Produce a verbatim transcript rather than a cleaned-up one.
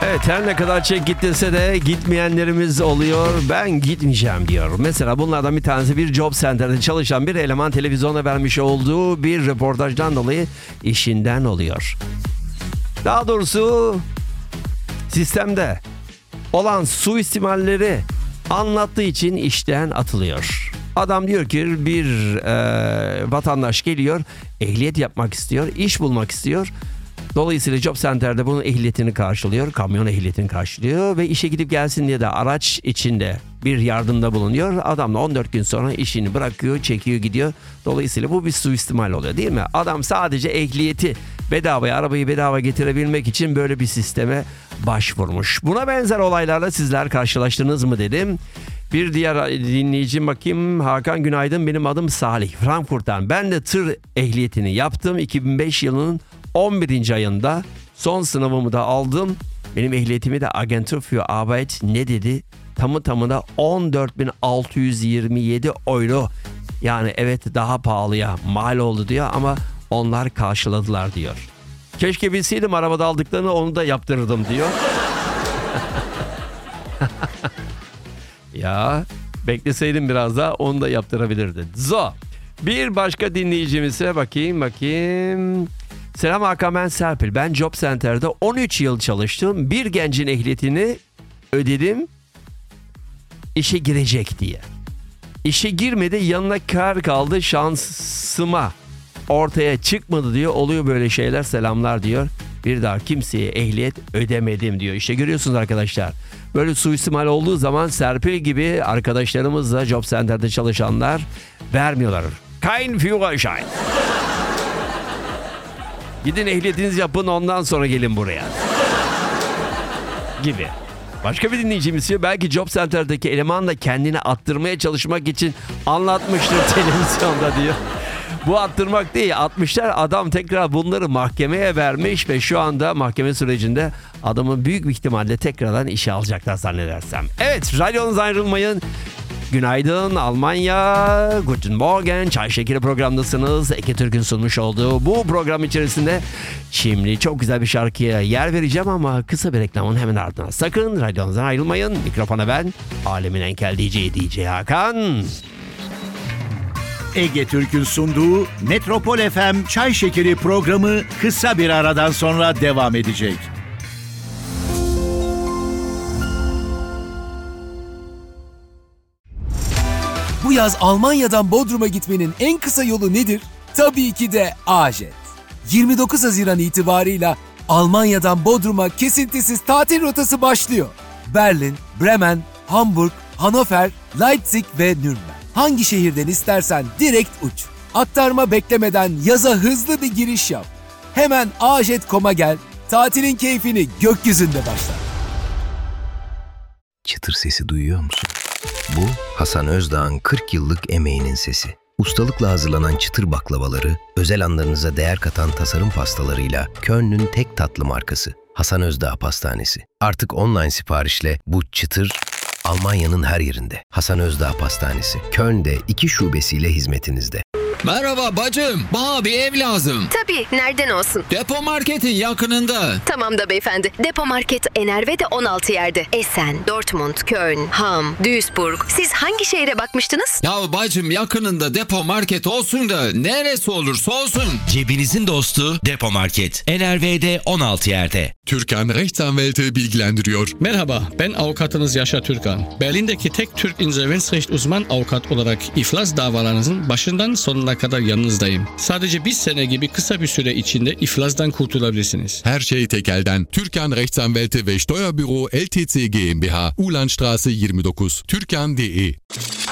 Evet, her ne kadar çek gittirse de gitmeyenlerimiz oluyor. Ben gitmeyeceğim diyor. Mesela bunlardan bir tanesi bir job center'da çalışan bir eleman televizyonda vermiş olduğu bir röportajdan dolayı işinden oluyor. Daha doğrusu sistemde olan suistimalleri anlattığı için işten atılıyor. Adam diyor ki bir e, vatandaş geliyor, ehliyet yapmak istiyor, iş bulmak istiyor. Dolayısıyla Job Center'de bunun ehliyetini karşılıyor, kamyon ehliyetini karşılıyor ve işe gidip gelsin diye de araç içinde bir yardımda bulunuyor. Adam da on dört gün sonra işini bırakıyor, çekiyor gidiyor. Dolayısıyla bu bir suistimal oluyor, değil mi? Adam sadece ehliyeti bedavaya, arabayı bedava getirebilmek için böyle bir sisteme başvurmuş. Buna benzer olaylarla sizler karşılaştınız mı dedim. Bir diğer dinleyicim, bakayım. Hakan, günaydın, benim adım Salih, Frankfurt'tan. Ben de tır ehliyetini yaptım. iki bin beş yılının on birinci ayında son sınavımı da aldım. Benim ehliyetimi de Agentur für Arbeit ne dedi? Tamı tamına on dört bin altı yüz yirmi yedi euro. Yani evet, daha pahalıya mal oldu diyor ama onlar karşıladılar diyor. Keşke bilseydim arabada aldıklarını, onu da yaptırırdım diyor. Ya bekleseydim biraz daha, onu da yaptırabilirdi. Zo. Bir başka dinleyicimize bakayım bakayım. Selam Hakan, ben Serpil. Ben Job Center'da on üç yıl çalıştım. Bir gencin ehliyetini ödedim işe girecek diye. İşe girmedi, yanına kar kaldı, şansıma ortaya çıkmadı diyor. Oluyor böyle şeyler, selamlar diyor. Bir daha kimseye ehliyet ödemedim diyor. İşte görüyorsunuz arkadaşlar. Böyle suistimal olduğu zaman Serpil gibi arkadaşlarımız da Job Center'da çalışanlar vermiyorlar. Kein Führerschein. Gidin ehliyetinizi yapın, ondan sonra gelin buraya. Gibi. Başka bir dinleyicimiz diyor, belki Job Center'daki eleman da kendini attırmaya çalışmak için anlatmıştır televizyonda diyor. Bu attırmak değil, atmışlar, adam tekrar bunları mahkemeye vermiş ve şu anda mahkeme sürecinde adamın büyük bir ihtimalle tekrardan işe alacaklar zannedersem. Evet, radyonuzdan ayrılmayın. Günaydın Almanya, Guten Morgen, Çay Şekeri programındasınız. Ege Türk'ün sunmuş olduğu bu program içerisinde şimdi çok güzel bir şarkıya yer vereceğim ama kısa bir reklamın hemen ardından. Sakın radyonuzdan ayrılmayın. Mikrofona ben, alemin enkel D J D J Hakan. Ege Türk'ün sunduğu Metropol F M Çay Şekeri programı kısa bir aradan sonra devam edecek. Bu yaz Almanya'dan Bodrum'a gitmenin en kısa yolu nedir? Tabii ki de A-Jet. yirmi dokuz Haziran itibarıyla Almanya'dan Bodrum'a kesintisiz tatil rotası başlıyor. Berlin, Bremen, Hamburg, Hannover, Leipzig ve Nürnberg. Hangi şehirden istersen direkt uç. Aktarma beklemeden yaza hızlı bir giriş yap. Hemen a jet nokta com'a gel, tatilin keyfini gökyüzünde başla. Çıtır sesi duyuyor musun? Bu, Hasan Özdağ'ın kırk yıllık emeğinin sesi. Ustalıkla hazırlanan çıtır baklavaları, özel anlarınıza değer katan tasarım pastalarıyla Köln'ün tek tatlı markası Hasan Özdağ Pastanesi. Artık online siparişle bu çıtır Almanya'nın her yerinde. Hasan Özdağ Pastanesi, Köln'de iki şubesiyle hizmetinizde. Merhaba bacım, bana bir ev lazım. Tabii, nereden olsun? Depo marketin yakınında. Tamam da beyefendi, depo market Enerve'de on altı yerde. Essen, Dortmund, Köln, Hamm, Duisburg. Siz hangi şehre bakmıştınız? Ya bacım, yakınında depo market olsun da neresi olursa olsun. Cebinizin dostu Depo Market. Enerve'de on altı yerde. Türkan Rechtsanwälte bilgilendiriyor. Merhaba, ben avukatınız Yaşar Türkan. Berlin'deki tek Türk insolvenzrecht uzman avukat olarak iflas davalarınızın başından sonuna kadar yanınızdayım. Sadece bir sene gibi kısa bir süre içinde iflasdan kurtulabilirsiniz. Her şey tek elden. Türkan Rechtsanwälte ve Steuerbüro L T C GmbH, Ulandstraße yirmi dokuz, türkan nokta de.